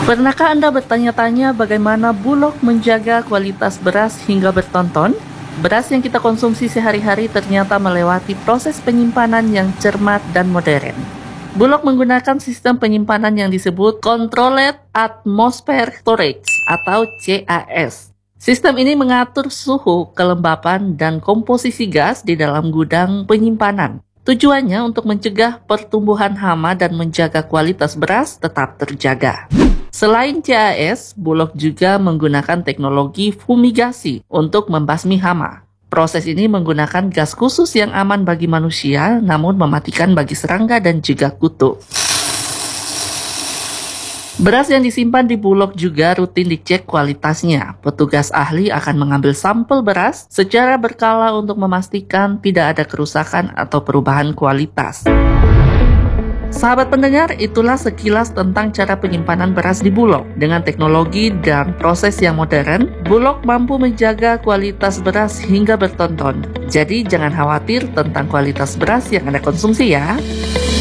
Pernahkah Anda bertanya-tanya bagaimana Bulog menjaga kualitas beras hingga bertonton? Beras yang kita konsumsi sehari-hari ternyata melewati proses penyimpanan yang cermat dan modern. Bulog menggunakan sistem penyimpanan yang disebut Controlled Atmosphere Storage atau CAS. Sistem ini mengatur suhu, kelembapan, dan komposisi gas di dalam gudang penyimpanan. Tujuannya untuk mencegah pertumbuhan hama dan menjaga kualitas beras tetap terjaga. Selain CAS, Bulog juga menggunakan teknologi fumigasi untuk membasmi hama. Proses ini menggunakan gas khusus yang aman bagi manusia, namun mematikan bagi serangga dan juga kutu. Beras yang disimpan di Bulog juga rutin dicek kualitasnya. Petugas ahli akan mengambil sampel beras secara berkala untuk memastikan tidak ada kerusakan atau perubahan kualitas. Sahabat pendengar, itulah sekilas tentang cara penyimpanan beras di Bulog. Dengan teknologi dan proses yang modern, Bulog mampu menjaga kualitas beras hingga bertonton. Jadi jangan khawatir tentang kualitas beras yang Anda konsumsi ya.